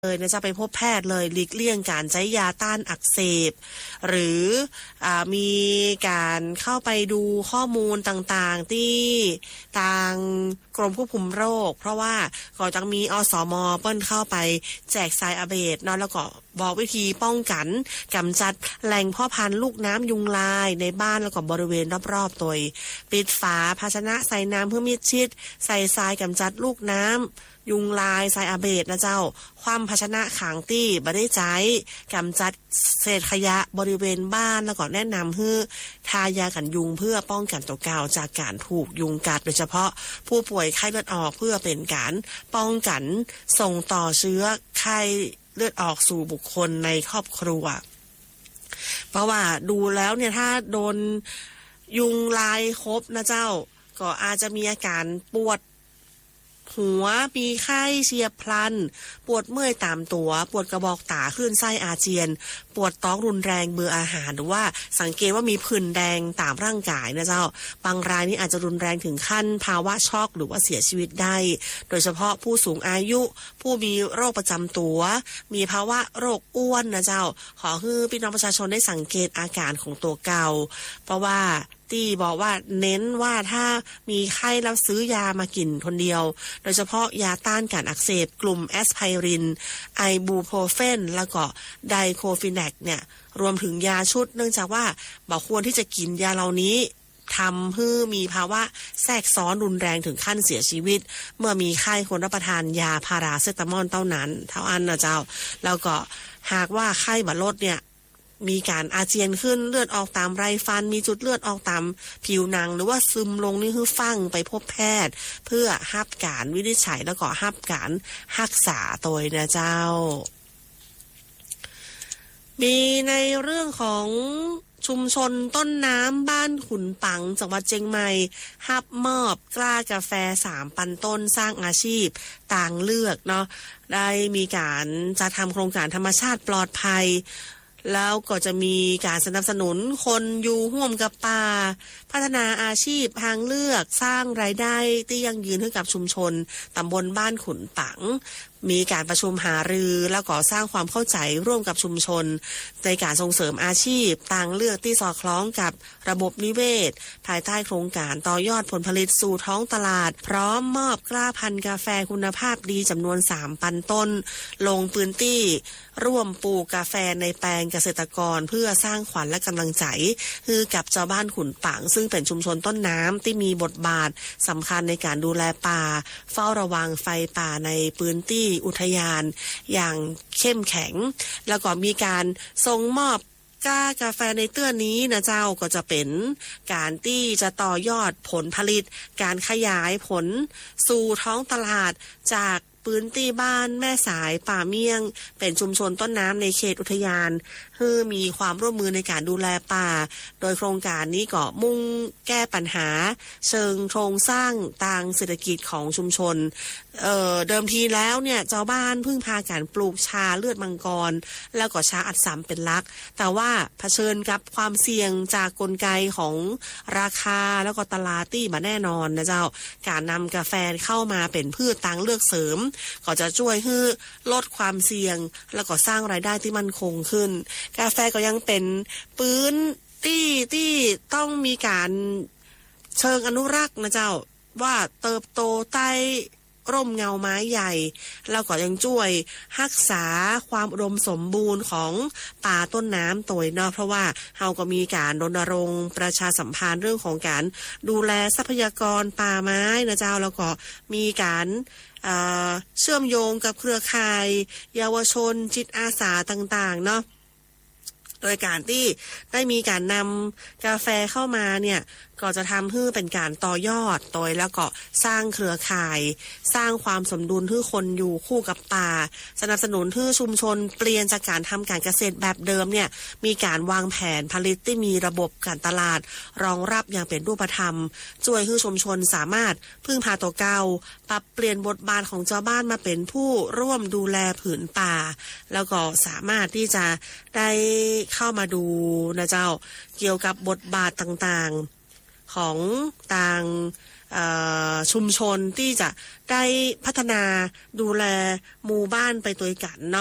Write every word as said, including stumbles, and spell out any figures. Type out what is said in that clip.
เลยนะจะไปพบแพทย์เลยหลีกเลี่ยงการใช้ยาต้านอักเสบหรืออ่ามีการเข้าไปดูข้อมูลต่างๆที่ทางกรมควบคุมโรคเพราะว่าก็จะมีอสม.เปิ้นเข้าไปแจกทรายอะเบดเนาะแล้วก็บอกวิธีป้องกันกำจัดแหล่งเพาะพันธุ์ลูกน้ำยุงลายในบ้านแล้วก็บริเวณรอบๆตัวปิดฝาภาชนะใส่น้ำเพื่อมิดชิดใส่ทรายกำจัดลูกน้ำยุงลายทรายอะเบดนะเจ้าความภาชนะขางตี้บ่ได้ใจกำจัดเศษขยะบริเวณบ้านแล้วก็แนะนำให้ทายากันยุงเพื่อป้องกันตัวเก่าจากการถูกยุงกัดโดยเฉพาะผู้ป่วยไข้เลือดออกเพื่อเป็นการป้องกันส่งต่อเชื้อไข้เลือดออกสู่บุคคลในครอบครัวเพราะว่าดูแล้วเนี่ยถ้าโดนยุงลายครบนะเจ้าก็อาจจะมีอาการปวดหัวมีไข้เฉียบพลันปวดเมื่อยตามตัวปวดกระบอกตาคลื่นไส้อาเจียนปวดท้องรุนแรงเบื่ออาหารหรือว่าสังเกตว่ามีผื่นแดงตามร่างกายนะเจ้าบางรายนี่อาจจะรุนแรงถึงขั้นภาวะช็อกหรือว่าเสียชีวิตได้โดยเฉพาะผู้สูงอายุผู้มีโรคประจำตัวมีภาวะโรคอ้วนนะเจ้าขอให้พี่น้องประชาชนได้สังเกตอาการของตัวเก่าเพราะว่าที่บอกว่าเน้นว่าถ้ามีไข้แล้วซื้อยามากินคนเดียวโดยเฉพาะยาต้านการอักเสบกลุ่มแอสไพรินไอบูโพรเฟนแล้วก็ไดโคฟินแนกเนี่ยรวมถึงยาชุดเนื่องจากว่าบอกควรที่จะกินยาเหล่านี้ทำให้มีภาวะแทรกซ้อนรุนแรงถึงขั้นเสียชีวิตเมื่อมีไข้ควรรับประทานยาพาราเซตามอลเท่านั้นเท่าอันนะเจ้าแล้วก็หากว่าไข้บาดลดเนี่ยมีการอาเจียนขึ้นเลือดออกตามไรฟันมีจุดเลือดออกตามผิวหนังหรือว่าซึมลงนี่คือฟังไปพบแพทย์เพื่อรับการวินิจฉัยแล้วก็รับการรักษาตัวนะเจ้ามีในเรื่องของชุมชนต้นน้ำบ้านขุนปังจังหวัดเชียงใหม่ฮับมอบกล้ากาแฟสามปันต้นสร้างอาชีพต่างเลือกเนาะได้มีการจะทำโครงการธรรมชาติปลอดภัยแล้วก็จะมีการสนับสนุนคนอยู่ร่วมกับป่าพัฒนาอาชีพทางเลือกสร้างรายได้ที่ยั่งยืนให้กับชุมชนตำบลบ้านขุนปังมีการประชุมหารือแล้วก็สร้างความเข้าใจร่วมกับชุมชนในการส่งเสริมอาชีพต่างเลือกที่สอดคล้องกับระบบนิเวศภายใต้โครงการต่อยอดผลผลิตสู่ท้องตลาดพร้อมมอบกล้าพันธุ์กาแฟคุณภาพดีจำนวนสามพันต้นลงพื้นที่ร่วมปลูกกาแฟในแปลงเกษตรกรเพื่อสร้างขวัญและกำลังใจให้กับชาวบ้านขุนปังซึ่งเป็นชุมชนต้นน้ำที่มีบทบาทสำคัญในการดูแลป่าเฝ้าระวังไฟป่าในพื้นที่อุทยานอย่างเข้มแข็งแล้วก็มีการส่งมอบก้ากาแฟในเตื้อนี้นะเจ้าก็จะเป็นการที่จะต่อยอดผลผลิตการขยายผลสู่ท้องตลาดจากพื้นที่บ้านแม่สายป่าเมี่ยงเป็นชุมชนต้นน้ำในเขตอุทยานเพื่อมีความร่วมมือในการดูแลป่าโดยโครงการนี้ก็มุ่งแก้ปัญหาเชิงโครงสร้างทางเศรษฐกิจของชุมชนเอ่อเดิมทีแล้วเนี่ยชาวบ้านพึ่งพาการปลูกชาเลือดมังกรแล้วก็ชาอัดสำเป็นหลักแต่ว่าเผชิญกับความเสี่ยงจากกลไกของราคาแล้วก็ตลาดที่มาแน่นอนนะเจ้าการนำกาแฟเข้ามาเป็นพืชทางเลือกเสริมก็จะช่วยให้ลดความเสี่ยงแล้วก็สร้างรายได้ที่มั่นคงขึ้นกาแฟก็ยังเป็นปื้นที่ที่ต้องมีการเชิงอนุรักษ์นะเจ้าว่าเติบโตใต้ร่มเงาไม้ใหญ่แล้วก็ยังช่วยรักษาความอุดมสมบูรณ์ของป่าต้นน้ำตัวเนาะเพราะว่าเราก็มีการรณรงค์ประชาสัมพันธ์เรื่องของการดูแลทรัพยากรป่าไม้นะเจ้าแล้วก็มีการเชื่อมโยงกับเครือข่ายเยาวชนจิตอาสาต่างๆเนาะโดยการที่ได้มีการนำกาแฟเข้ามาเนี่ยก็จะทำให้เป็นการต่อยอดโดยแล้วก็สร้างเครือข่ายสร้างความสมดุลให้คนอยู่คู่กับป่าสนับสนุนให้ชุมชนเปลี่ยนจากการทำการเกษตรแบบเดิมเนี่ยมีการวางแผนผลิตที่มีระบบการตลาดรองรับอย่างเป็นรูปธรรมช่วยให้ชุมชนสามารถพึ่งพาตัวเก่าปรับเปลี่ยนบทบาทของชาวบ้านมาเป็นผู้ร่วมดูแลผืนป่าแล้วก็สามารถที่จะได้เข้ามาดูนะเจ้าเกี่ยวกับบทบาทต่างๆของต่างชุมชนที่จะได้พัฒนาดูแลหมู่บ้านไปตัวกันเนาะ